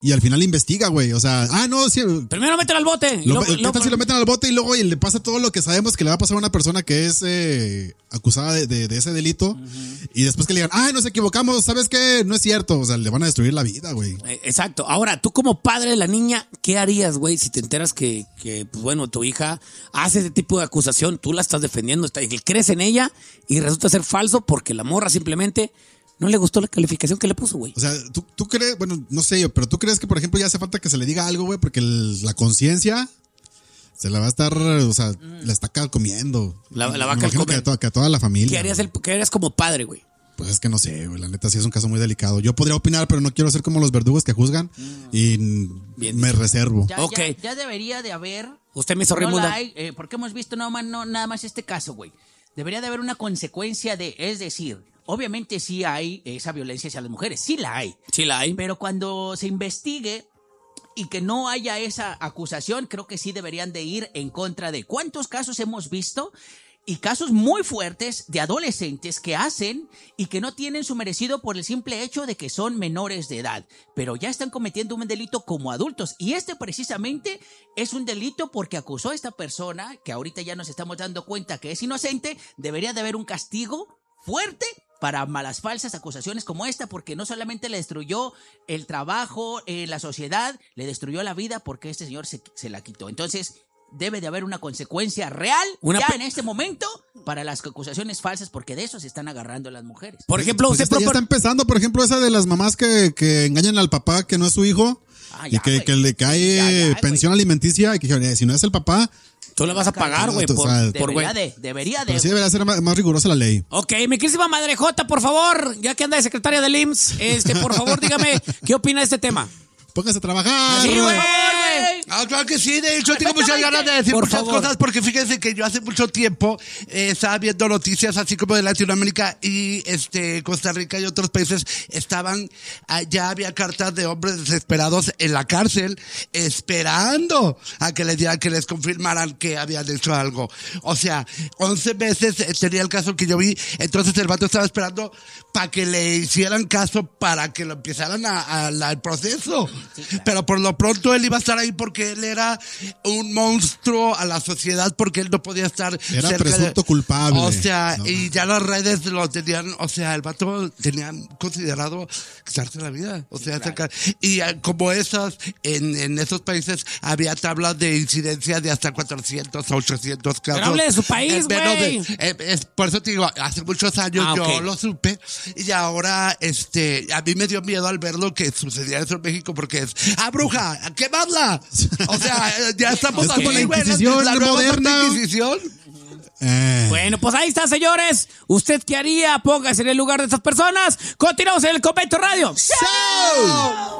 Y al final investiga, güey. O sea, no, sí. Primero meten al bote. ¿Qué tal si lo meten al bote y luego le pasa todo lo que sabemos que le va a pasar a una persona que es acusada de ese delito? Y después que le digan, nos equivocamos, ¿sabes qué? No es cierto. O sea, le van a destruir la vida, güey. Exacto. Ahora, tú como padre de la niña, ¿qué harías, güey, si te enteras que, pues bueno, tu hija hace ese tipo de acusación, tú la estás defendiendo, crees en ella y resulta ser falso porque la morra simplemente no le gustó la calificación que le puso, güey? O sea, ¿tú crees, bueno, no sé yo, pero tú crees que, por ejemplo, ya hace falta que se le diga algo, güey, porque la conciencia se la va a estar, o sea, la está comiendo. La va a calcomer. Que a toda la familia. ¿Qué harías como padre, güey? Pues es que no sé, güey, la neta sí es un caso muy delicado. Yo podría opinar, pero no quiero ser como los verdugos que juzgan y me reservo. Ya debería de haber. Usted me hizo Raimunda. Porque hemos visto nada más este caso, güey. Debería de haber una consecuencia es decir, obviamente sí hay esa violencia hacia las mujeres, sí la hay. Sí la hay. Pero cuando se investigue y que no haya esa acusación, creo que sí deberían de ir en contra de cuántos casos hemos visto. Y casos muy fuertes de adolescentes que hacen y que no tienen su merecido por el simple hecho de que son menores de edad, pero ya están cometiendo un delito como adultos. Y precisamente es un delito porque acusó a esta persona, que ahorita ya nos estamos dando cuenta que es inocente. Debería de haber un castigo fuerte para malas falsas acusaciones como esta, porque no solamente le destruyó el trabajo, la sociedad, le destruyó la vida porque este señor se la quitó. Entonces debe de haber una consecuencia real en este momento para las acusaciones falsas, porque de eso se están agarrando las mujeres. Por ejemplo, ya está empezando, por ejemplo, esa de las mamás que engañan al papá que no es su hijo que le cae pensión alimenticia y que si no es el papá, tú le vas a pagar, güey. Debería de. Pero sí debería ser más rigurosa la ley. Ok, mi querísima Madre Jota, por favor, ya que anda de secretaria del IMSS, por favor, dígame, ¿qué opina de este tema? Póngase a trabajar. Sí, güey. Claro que sí, de hecho tengo muchas ganas de decir muchas cosas, porque fíjense que yo hace mucho tiempo estaba viendo noticias así como de Latinoamérica y Costa Rica y otros países ya había cartas de hombres desesperados en la cárcel esperando a que les digan, que les confirmaran que habían hecho algo. O sea, 11 meses tenía el caso que yo vi, entonces el vato estaba esperando para que le hicieran caso, para que lo empezaran al proceso. Sí, claro. Pero por lo pronto él iba a estar ahí porque él era un monstruo a la sociedad, porque él no podía estar era presunto culpable. O sea, y ya las redes lo tenían, o sea, el vato tenía considerado quitarse la vida. O sea, claro. Y como esas, en esos países había tablas de incidencia de hasta 400 a 800 casos. Pero hable de su país, güey. Por eso te digo, hace muchos años yo lo supe, y ahora a mí me dio miedo al ver lo que sucedía eso en México, porque es bruja, quemadla. O sea, ya estamos como la Inquisición moderna. Bueno, pues ahí está, señores. ¿Usted qué haría? Póngase en el lugar de estas personas. Continuamos en el Convento Radio. ¡Show!